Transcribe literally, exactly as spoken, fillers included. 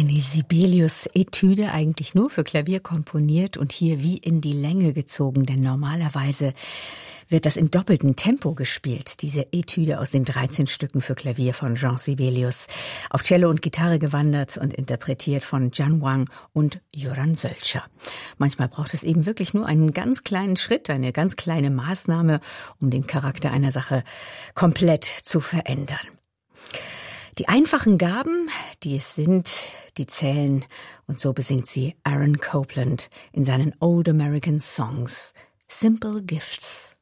Eine Sibelius-Etüde, eigentlich nur für Klavier komponiert und hier wie in die Länge gezogen, denn normalerweise wird das in doppeltem Tempo gespielt, diese Etüde aus den dreizehn Stücken für Klavier von Jean Sibelius, auf Cello und Gitarre gewandert und interpretiert von Jian Wang und Joran Sölscher. Manchmal braucht es eben wirklich nur einen ganz kleinen Schritt, eine ganz kleine Maßnahme, um den Charakter einer Sache komplett zu verändern. Die einfachen Gaben, die es sind, die zählen, und so besingt sie Aaron Copland in seinen Old American Songs, Simple Gifts.